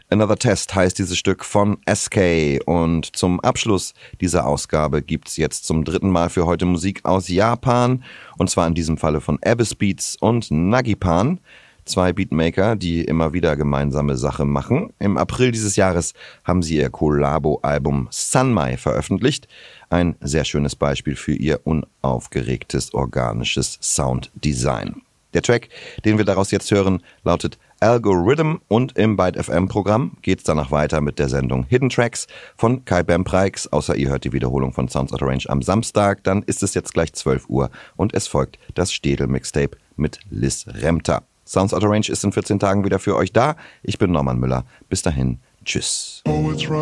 Another Test heißt dieses Stück von SK und zum Abschluss dieser Ausgabe gibt's jetzt zum 3. Mal für heute Musik aus Japan und zwar in diesem Falle von Abyss Beats und Nagipan. 2 Beatmaker, die immer wieder gemeinsame Sache machen. Im April dieses Jahres haben sie ihr Collabo-Album Sanmai veröffentlicht. Ein sehr schönes Beispiel für ihr unaufgeregtes, organisches Sounddesign. Der Track, den wir daraus jetzt hören, lautet Algorithm und im Byte FM Programm geht's danach weiter mit der Sendung Hidden Tracks von Kai Bempreix. Außer ihr hört die Wiederholung von Sounds Out of Range am Samstag, dann ist es jetzt gleich 12 Uhr und es folgt das Städel-Mixtape mit Liz Remter. Sounds Out of Range ist in 14 Tagen wieder für euch da. Ich bin Norman Müller. Bis dahin, tschüss.